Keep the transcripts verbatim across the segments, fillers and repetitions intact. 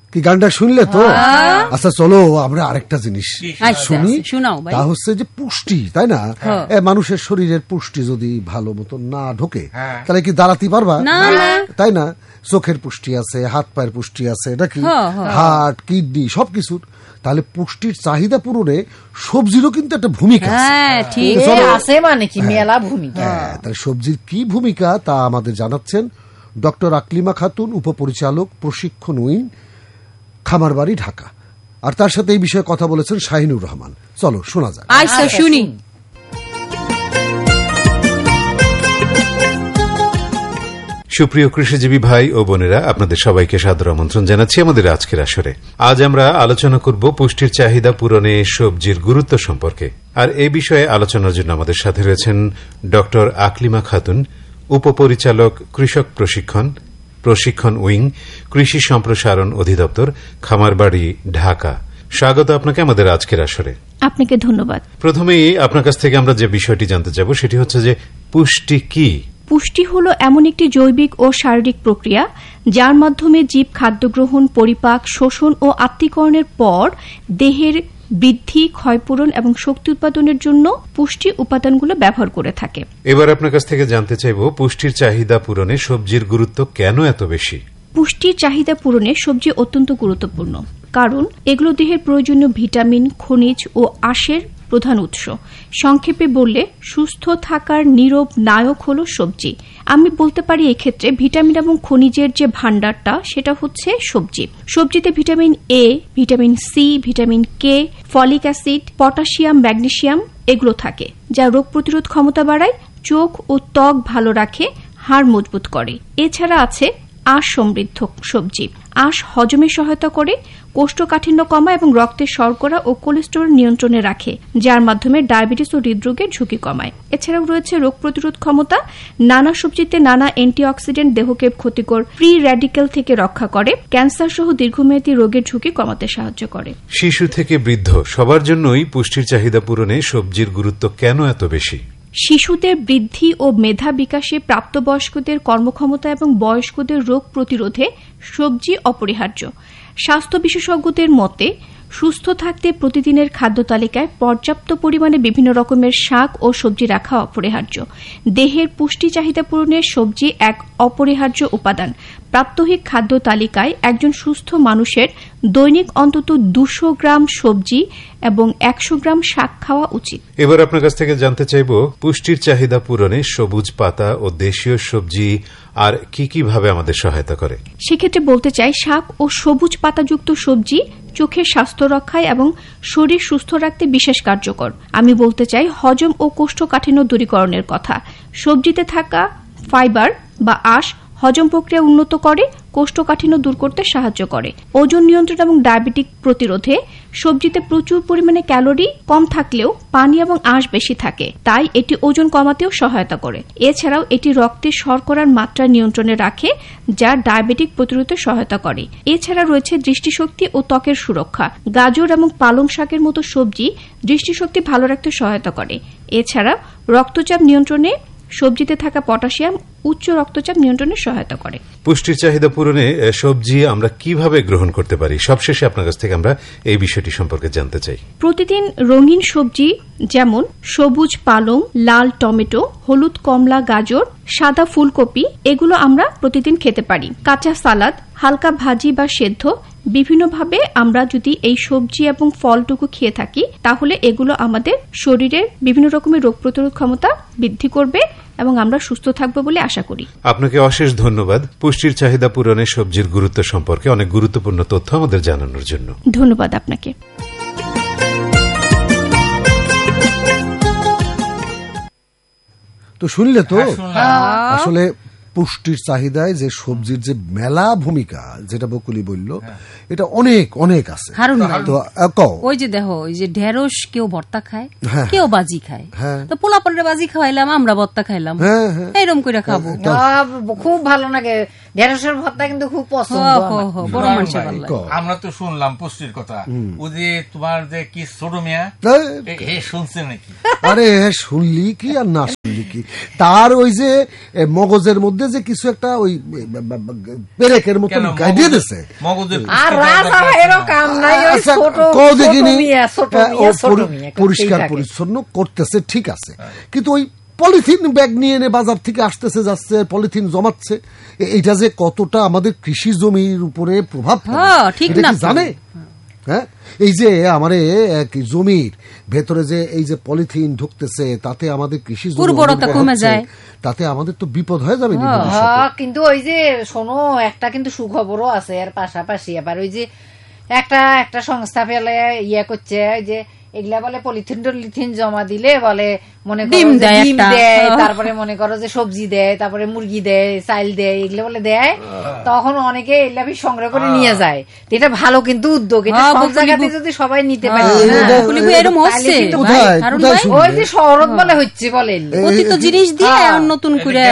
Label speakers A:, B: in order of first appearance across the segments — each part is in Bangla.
A: কি গানটা শুনলে তো? আচ্ছা চলো আমরা আরেকটা জিনিস শুনি, তা হচ্ছে যে পুষ্টি, তাই না? মানুষের শরীরের পুষ্টি যদি ভালো মতো না ঢোকে তাহলে কি দাঁড়াতে পারবা? তাই না? চোখের পুষ্টি আছে, হাত পায়ের পুষ্টি আছে, নাকি হার্ট, কিডনি সবকিছুর। তাহলে পুষ্টির চাহিদা পূরণে সবজিরও কিন্তু একটা ভূমিকা আছে, মানে কি মেলা ভূমিকা। তাহলে সবজির কি ভূমিকা তা আমাদের জানাচ্ছেন ডক্টর আকলিমা খাতুন, উপপরিচালক, প্রশিক্ষণ উইং, খামারবাড়ি, ঢাকা। আর তার সাথে এই বিষয়ে কথা বলেছেন শাহিনুর রহমান। চলো শোনা যাক।
B: আচ্ছা শুনি।
C: সুপ্রিয় কৃষিজীবী ভাই ও বোনেরা, আপনাদের সবাইকে সাদর আমন্ত্রণ জানাচ্ছি আমাদের আজকের আসরে। আজ আমরা আলোচনা করব পুষ্টির চাহিদা পূরণে সবজির গুরুত্ব সম্পর্কে। আর এই বিষয়ে আলোচনার জন্য আমাদের সাথে রয়েছেন ডক্টর আকলিমা খাতুন, উপপরিচালক, কৃষক প্রশিক্ষণ, প্রশিক্ষণ উইং, কৃষি সম্প্রসারণ অধিদপ্তর, খামারবাড়ি, ঢাকা। স্বাগত আপনাকে আমাদের আজকের আসরে।
D: আপনাকে ধন্যবাদ।
C: প্রথমেই আপনার কাছ থেকে আমরা যে বিষয়টি জানতে চাইব সেটি হচ্ছে যে পুষ্টি কি?
D: পুষ্টি হল এমন একটি জৈবিক ও শারীরিক প্রক্রিয়া যার মাধ্যমে জীব খাদ্য গ্রহণ, পরিপাক, শোষণ ও আত্তীকরণের পর দেহের বৃদ্ধি, ক্ষয়পূরণ এবং শক্তি উৎপাদনের জন্য পুষ্টি উপাদানগুলো ব্যবহার করে থাকে।
C: এবার আপনার কাছ থেকে জানতে চাইব পুষ্টির চাহিদা পূরণে সবজির গুরুত্ব কেন এত বেশি?
D: পুষ্টির চাহিদা পূরণে সবজি অত্যন্ত গুরুত্বপূর্ণ, কারণ এগুলো দেহের প্রয়োজনীয় ভিটামিন, খনিজ ও আঁশের প্রধান উৎস। সংক্ষেপে বললে সুস্থ থাকার নীরব নায়ক হল সবজি। আমি বলতে পারি এক্ষেত্রে ভিটামিন এবং খনিজের যে ভান্ডারটা সেটা হচ্ছে সবজি। সবজিতে vitamin A, vitamin C, vitamin K, folic acid, potassium, magnesium এগুলো থাকে, যা রোগ প্রতিরোধ ক্ষমতা বাড়ায়, চোখ ও ত্বক ভালো রাখে, হাড় মজবুত করে। এছাড়া আছে আঁশ সমৃদ্ধ সবজি। আঁশ হজমে সহায়তা করে, কোষ্ঠকাঠিন্য কমায় এবং রক্তের শর্করা ও কোলেস্টেরল নিয়ন্ত্রণে রাখে, যার মাধ্যমে ডায়াবেটিস ও হৃদরোগের ঝুঁকি কমায়। এছাড়াও রয়েছে রোগ প্রতিরোধ ক্ষমতা। নানা সবজিতে নানা অ্যান্টিঅক্সিডেন্ট দেহকে ক্ষতিকর ফ্রি র্যাডিক্যাল থেকে রক্ষা করে, ক্যান্সার সহ দীর্ঘমেয়াদী রোগের ঝুঁকি কমাতে সাহায্য করে।
C: শিশু থেকে বৃদ্ধ সবার জন্যই পুষ্টির চাহিদা পূরণে সবজির গুরুত্ব কেন এত বেশি?
D: শিশুদের বৃদ্ধি ও মেধা বিকাশে, প্রাপ্তবয়স্কদের কর্মক্ষমতা এবং বয়স্কদের রোগ প্রতিরোধে সবজি অপরিহার্য। স্বাস্থ্য বিশেষজ্ঞদের মতে সুস্থ থাকতে প্রতিদিনের খাদ্য তালিকায় পর্যাপ্ত পরিমাণে বিভিন্ন রকমের শাক ও সবজি রাখা অপরিহার্য। দেহের পুষ্টি চাহিদা পূরণে সবজি এক অপরিহার্য উপাদান। প্রাত্যহিক খাদ্য তালিকায় একজন সুস্থ মানুষের দৈনিক অন্তত দুশো গ্রাম সবজি এবং একশো গ্রাম শাক খাওয়া উচিত।
C: এবার আপনার কাছ থেকে জানতে চাইব পুষ্টির চাহিদা পূরণে সবুজ পাতা ও দেশীয় সবজি আর কি কিভাবে আমাদের সহায়তা করে।
D: সেক্ষেত্রে বলতে চাই, শাক ও সবুজ পাতাযুক্ত সবজি চোখের স্বাস্থ্য রক্ষায় এবং শরীর সুস্থ রাখতে বিশেষ কার্যকর। আমি বলতে চাই হজম ও কোষ্ঠকাঠিন্য দূরীকরণের কথা। সবজিতে থাকা ফাইবার বা আঁশ হজম প্রক্রিয়া উন্নত করে, কোষ্ঠকাঠিন্য দূর করতে সাহায্য করে। ওজন নিয়ন্ত্রণ এবং ডায়াবেটিক প্রতিরোধে সবজিতে প্রচুর পরিমাণে ক্যালোরি কম থাকলেও পানি এবং আঁশ বেশি থাকে, তাই এটি ওজন কমাতেও সহায়তা করে। এছাড়াও এটি রক্তের শর্করার মাত্রা নিয়ন্ত্রণে রাখে, যা ডায়াবেটিক প্রতিরোধে সহায়তা করে। এছাড়া রয়েছে দৃষ্টিশক্তি ও ত্বকের সুরক্ষা। গাজর এবং পালং শাকের মতো সবজি দৃষ্টিশক্তি ভালো রাখতে সহায়তা করে। এছাড়া রক্তচাপ নিয়ন্ত্রণে সবজিতে থাকা পটাশিয়াম উচ্চ রক্তচাপ নিয়ন্ত্রণে সহায়তা করে।
C: পুষ্টির চাহিদা পূরণে সবজি আমরা কিভাবে গ্রহণ করতে পারি? সবশেষে আপনার কাছ থেকে আমরা এই বিষয়টি সম্পর্কে জানতে চাই।
D: প্রতিদিন রঙিন সবজি যেমন সবুজ পালং, লাল টমেটো, হলুদ কমলা গাজর, সাদা ফুলকপি এগুলো আমরা প্রতিদিন খেতে পারি। কাঁচা সালাদ, হালকা ভাজি বা সেদ্ধ বিভিন্নভাবে আমরা যদি এই সবজি এবং ফলটুকু খেয়ে থাকি তাহলে এগুলো আমাদের শরীরের বিভিন্ন রকমের রোগ প্রতিরোধ ক্ষমতা বৃদ্ধি করবে এবং আমরা সুস্থ থাকবো বলে আশা করি।
C: আপনাকে অশেষ ধন্যবাদ পুষ্টির চাহিদা পূরণে সবজির গুরুত্ব সম্পর্কে অনেক গুরুত্বপূর্ণ তথ্য আমাদের জানানোর জন্য।
D: ধন্যবাদ আপনাকে।
A: তো শুনলে তো আসলে পুষ্টির চাহিদায় যে সবজির যে মেলা ভূমিকা, যেটা বকুলি বলল, এটা অনেক অনেক আছে।
B: ওই যে দেখো, ওই যে ঢেঁড়স কেউ ভর্তা খায়, কেউ বাজি খায়, তো পোলাপানের বাজি খাওয়াইলাম, আমরা ভর্তা খাইলাম, এইরকম করে খাবো,
E: খুব ভালো লাগে। ঢেঁড়সের ভর্তা কিন্তু খুব পছন্দ।
F: আমরা তো শুনলাম পুষ্টির কথা, ও যে তোমার যে কি ছোট মেয়া শুনছে নাকি?
A: আরে শুনলি কি আর না শুনলি কি, তার ওই যে মগজের মধ্যে যে কিছু একটা ওই পেরেকের মতন গাইডে দিছে, পরিষ্কার পরিচ্ছন্ন করতেছে, ঠিক আছে, কিন্তু ওই পলিথিন ব্যাগ নিয়ে এনে বাজার থেকে আসতেছে যাচ্ছে, পলিথিন জমাচ্ছে, এটা যে কতটা আমাদের কৃষি জমির উপরে প্রভাব জানে? হ্যাঁ, এই যে আমার জমির ভেতরে যে এই যে পলিথিন ঢুকতেছে, তাতে আমাদের কৃষি
B: উর্বরতা কমে যায়,
A: তাতে আমাদের তো বিপদ হয়ে যাবে।
E: কিন্তু ওই যে শোনো, একটা কিন্তু সুখবরও আছে এর পাশাপাশি। আবার ওই যে একটা একটা সংস্থা ফেলে ইয়ে করছে যে এগুলা বলে পলিথিন টলিথিন জমা দিলে বলে মনে করো ডিম দেয়, তারপরে মনে করো যে সবজি দেয়, তারপরে মুরগি দেয়, চাইল দেয়, এগুলো বলে দেয়। তখন অনেকে এগুলা সংগ্রহ করে নিয়ে যায়। এটা ভালো কিন্তু উদ্যোগ, এটা সব জায়গাতে যদি সবাই নিতে পারে, ওই যে শহরত বলে হচ্ছে বলে
B: অতীত জিনিস দিয়ে নতুন করে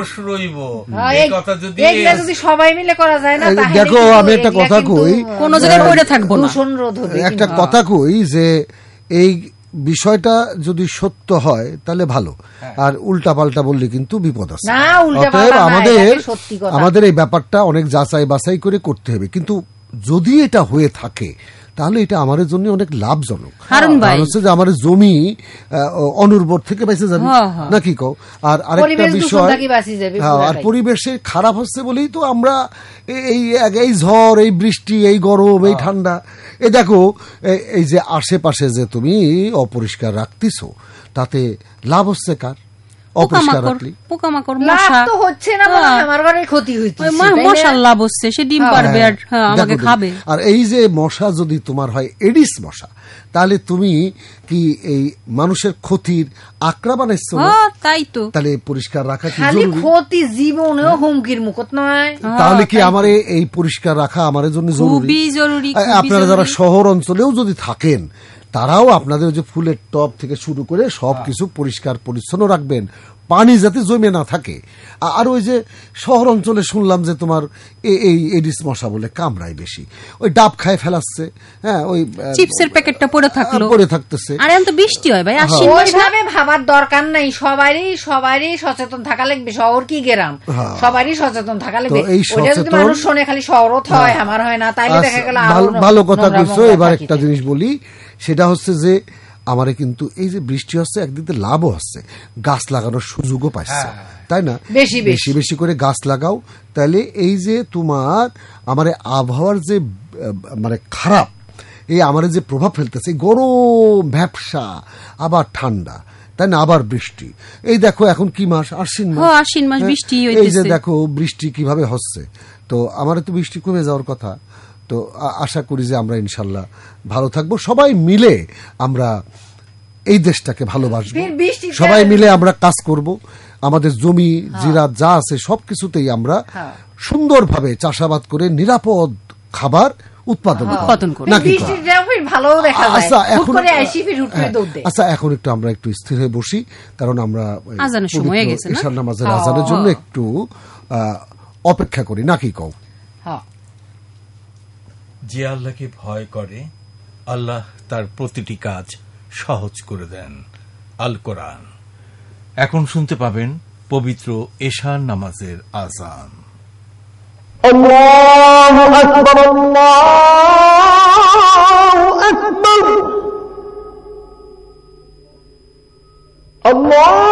E: এগুলা যদি সবাই মিলে করা যায় না, তাহলে
A: দেখো আমি একটা কথা কই,
B: কোন জায়গায় পড়ে থাকবো না,
E: দূষণ রোধ হবে।
A: একটা কথা কই যে এই বিষয়টা যদি সত্য হয় তাহলে ভালো, আর উল্টা পাল্টা বললে কিন্তু বিপদ আছে। আমাদের আমাদের এই ব্যাপারটা অনেক যাচাই বাছাই করে করতে হবে, কিন্তু যদি এটা হয়ে থাকে তাহলে এটা আমাদের জন্য অনেক লাভজনক। হচ্ছে যে আমাদের জমি অনুর্বর থেকে বেঁচে যাবে, নাকি কও? আর আরেকটা বিষয়, আর পরিবেশে খারাপ হচ্ছে বলেই তো আমরা এই এই ঝড়, এই বৃষ্টি, এই গরম, এই ঠান্ডা, এ দেখো এই যে আশেপাশে যে তুমি অপরিষ্কার রাখতেছো, তাতে লাভ হচ্ছে কার? অপরিষ্কার রাখলি
B: পোকামাকড়, মশা
E: তো হচ্ছে না, আমার ঘরে ক্ষতি হচ্ছে,
B: মশার লাভ হচ্ছে, সে ডিম পারবে আর আমাকে খাবে।
A: আর এই যে মশা যদি তোমার হয় এডিস মশা, তাহলে তুমি কি এই মানুষের ক্ষতির আকড়া বানাইছো?
B: তাই তো,
A: তাহলে পরিষ্কার রাখা কি
E: জরুরি? ক্ষতি জীবনেও হুমকির মুখত নয়,
A: তাহলে কি আমার এই পরিষ্কার রাখা আমার জন্য জরুরি? আপনারা যারা শহর অঞ্চলেও যদি থাকেন, তারাও আপনাদের যে ফুলের টব থেকে শুরু করে সবকিছু পরিষ্কার পরিচ্ছন্ন রাখবেন, পানি যাতে জমে না থাকে। আর ওই যে শহর অঞ্চলে শুনলাম যে তোমার এই এডিস মশা বলে কামড়ায় বেশি, ওই ডাব খায় ফেলাচ্ছে, হ্যাঁ, ওই
B: চিপসের প্যাকেটটা পড়ে থাকলো,
A: পড়ে থাকতেছে।
B: আর এখন তো বৃষ্টি হয় ভাই, আশ্বিন মাসে
E: ওইভাবে ভাবার দরকার নাই, সবারই সবারই সচেতন থাকা লাগবে, শহর কি গ্রাম সবারই সচেতন থাকা লাগবে। ওটা যদি মানুষ শোনে খালি শহরত হয় আমার হয় না, তাইলে দেখা গেল
A: ভালো কথা কইছো। এবার একটা জিনিস বলি, সেটা হচ্ছে যে আমারে কিন্তু এই যে বৃষ্টি হচ্ছে, একদিকে লাভও হচ্ছে, গাছ লাগানোর সুযোগও পাচ্ছে, তাই না?
E: বেশি
A: বেশি বেশি করে গাছ লাগাও, তাহলে এই যে তোমার আমার আবহাওয়ার যে মানে খারাপ, এই আমার যে প্রভাব ফেলতেছে, গরম, ভ্যাপসা, আবার ঠান্ডা, তাই না, আবার বৃষ্টি। এই দেখো এখন কি মাস? আশ্বিন মাস।
B: আশ্বিন মাস বৃষ্টি,
A: এই যে দেখো বৃষ্টি কিভাবে হচ্ছে। তো আমার তো বৃষ্টি কমে যাওয়ার কথা। তো আশা করি যে আমরা ইনশাল্লাহ ভালো থাকবো, সবাই মিলে আমরা এই দেশটাকে ভালোবাসবো, সবাই মিলে আমরা কাজ করব, আমাদের জমি জিরাত যা আছে সবকিছুতেই আমরা সুন্দরভাবে চাষাবাদ করে নিরাপদ খাবার উৎপাদন করব। আচ্ছা, এখন একটু আমরা একটু স্থির হয়ে বসি, কারণ আমরা ঈশান নামাজের আযানের জন্য একটু অপেক্ষা করি, নাকি কও?
F: যে আল্লাহকে ভয় করে, আল্লাহ তার প্রতিটি কাজ সহজ করে দেন। আল কোরআন। এখন শুনতে পাবেন পবিত্র ঈশান নামাজের আযান।
G: আল্লাহু আকবার, আল্লাহু আকবার, আল্লাহ।